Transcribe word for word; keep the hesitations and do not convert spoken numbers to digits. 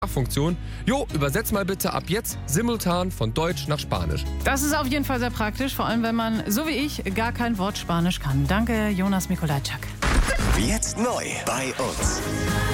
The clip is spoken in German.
Funktion. Jo, übersetz mal bitte ab jetzt simultan von Deutsch nach Spanisch. Das ist auf jeden Fall sehr praktisch, vor allem wenn man, so wie ich, gar kein Wort Spanisch kann. Danke, Jonas Mikolajczak. Jetzt neu bei uns.